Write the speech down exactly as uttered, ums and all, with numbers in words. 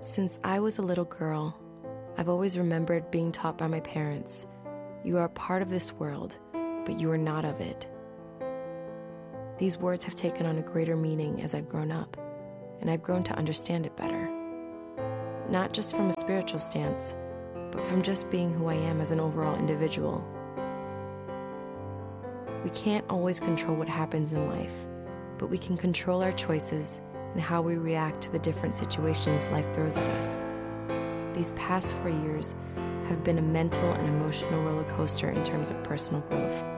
Since I was a little girl, I've always remembered being taught by my parents, you are a part of this world, but you are not of it. These words have taken on a greater meaning as I've grown up, and I've grown to understand it better. Not just from a spiritual stance, but from just being who I am as an overall individual. We can't always control what happens in life, but we can control our choices and how we react to the different situations life throws at us. These past four years have been a mental and emotional roller coaster in terms of personal growth.